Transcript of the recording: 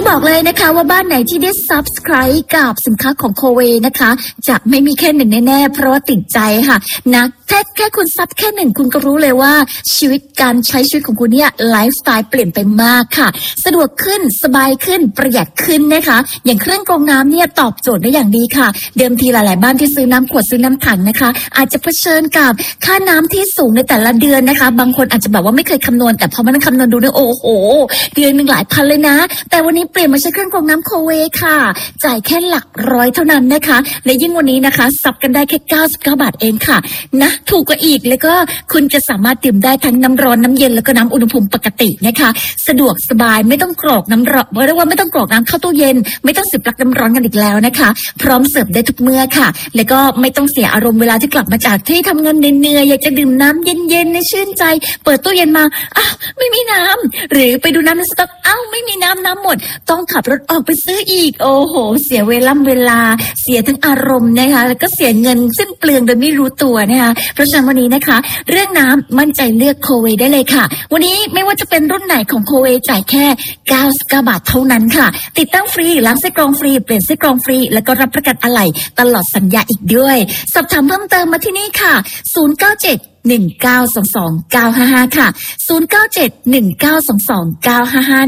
บอกเลยนะคะว่าบ้านไหนที่ได้ Subscribe กับสินค้าของโคเวนะคะจะไม่มีแค่หนึ่งแน่ๆเพราะว่าติดใจค่ะนะแค่คุณซับแค่หนึ่งคุณก็รู้เลยว่าชีวิตการใช้ชีวิตของคุณเนี่ยไลฟ์สไตล์เปลี่ยนไปมากค่ะสะดวกขึ้นสบายขึ้นประหยัดขึ้นนะคะอย่างเครื่องกรองน้ำเนี่ยตอบโจทย์ได้อย่างดีค่ะเดิมทีหลายๆบ้านที่ซื้อน้ำขวดซื้อน้ำถังนะคะอาจจะเผชิญกับค่าน้ำที่สูงในแต่ละเดือนนะคะบางคนอาจจะแบบว่าไม่เคยคำนวณแต่พอมานั่งคำนวณดูเนี่ยโอ้โหเดือนหนึ่งหลายพันเลยนะแต่วันนี้เปลี่ยนมาใช้เครื่องกรองน้ำโคเวค่ะจ่ายแค่หลักร้อยเท่านั้นนะคะและยิ่งวันนี้นะคะซับกันได้แค่99 บาทเองค่ะนะถูกกว่าอีกแล้วก็คุณจะสามารถดื่มได้ทั้งน้ำร้อนน้ำเย็นแล้วก็น้ำอุณหภูมิปกตินะคะสะดวกสบายไม่ต้องกรอกน้ำร้อนเรียกว่าไม่ต้องกรอกน้ำเข้าตู้เย็นไม่ต้องเสียบปลั๊กน้ำร้อนกันอีกแล้วนะคะพร้อมเสิร์ฟได้ทุกเมื่อค่ะแล้วก็ไม่ต้องเสียอารมณ์เวลาที่กลับมาจากที่ทำงานเหนื่อยๆอยากจะดื่มน้ำเย็นๆในชื่นใจเปิดตู้เย็นมาอ้าวไม่มีน้ำหรือไปดูน้ำในสต๊อกอ้าวไม่มีน้ำหมดต้องขับรถออกไปซื้ออีกโอ้โหเสียเวลาเสียทั้งอารมณ์นะคะแล้วก็เสียเงินสิ้นเปลืองโดยไม่รู้ตัวนะคะเพราะฉะนั้นวันนี้นะคะเรื่องน้ำมั่นใจเลือกโคเวได้เลยค่ะวันนี้ไม่ว่าจะเป็นรุ่นไหนของโคเวจ่ายแค่99 บาทเท่านั้นค่ะติดตั้งฟรีล้างไส้กรองฟรีเปลี่ยนไส้กรองฟรีแล้วก็รับประกันอะไหล่ตลอดสัญญาอีกด้วยสอบถามเพิ่มเติมมาที่นี่ค่ะ097 1922 955ค่ะ097 1922 955